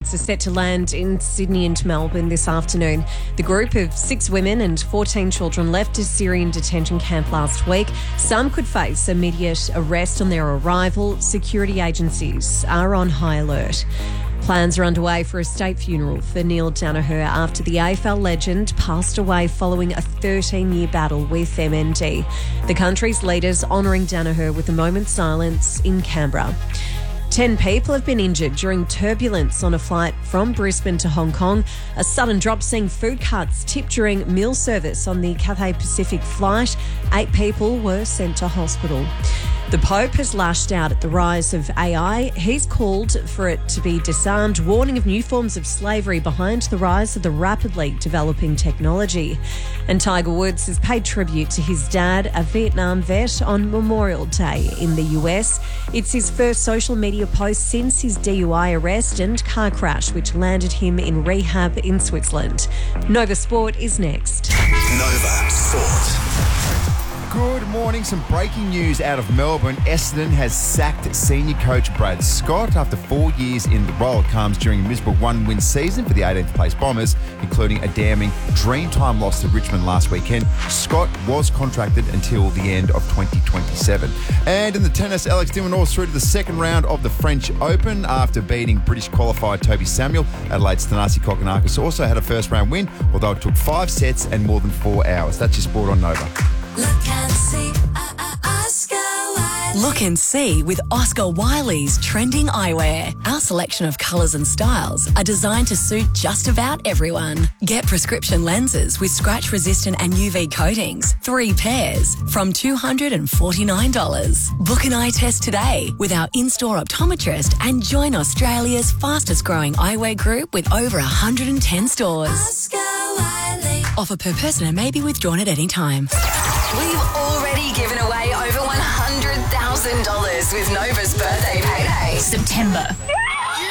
boats are set to land in Sydney and Melbourne this afternoon. The group of 6 women and 14 children left a Syrian detention camp last week. Some could face immediate arrest on their arrival. Security agencies are on high alert. Plans are underway for a state funeral for Neil Danaher after the AFL legend passed away following a 13-year battle with MND. The country's leaders honouring Danaher with a moment's silence in Canberra. 10 people have been injured during turbulence on a flight from Brisbane to Hong Kong. A sudden drop seeing food carts tipped during meal service on the Cathay Pacific flight. 8 people were sent to hospital. The Pope has lashed out at the rise of AI. He's called for it to be disarmed, warning of new forms of slavery behind the rise of the rapidly developing technology. And Tiger Woods has paid tribute to his dad, a Vietnam vet, on Memorial Day in the US. It's his first social media post since his DUI arrest and car crash, which landed him in rehab in Switzerland. Nova Sport is next. Nova Sport. Good morning. Some breaking news out of Melbourne. Essendon has sacked senior coach Brad Scott after 4 years in the role. It comes during a miserable 1-win season for the 18th place Bombers, including a damning Dreamtime loss to Richmond last weekend. Scott was contracted until the end of 2027. And in the tennis, Alex de Minaur through to the second round of the French Open after beating British qualified Toby Samuel. Adelaide's Thanasi Kokkinakis also had a first round win, although it took 5 sets and more than 4 hours. That's your sport on Nova. Look and see, Oscar Wiley. Look and see with Oscar Wiley's trending eyewear. Our selection of colours and styles are designed to suit just about everyone. Get prescription lenses with scratch-resistant and UV coatings, 3 pairs, from $249. Book an eye test today with our in-store optometrist and join Australia's fastest-growing eyewear group with over 110 stores. Oscar Wiley. Offer per person and may be withdrawn at any time. We've already given away over $100,000 with Nova's birthday payday. September.